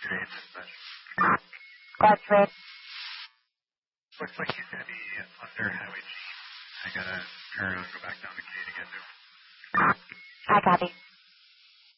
trades, but What trade? looks like he's going to be under Highway G. I got to turn around and go back down to K to get to him. I copy.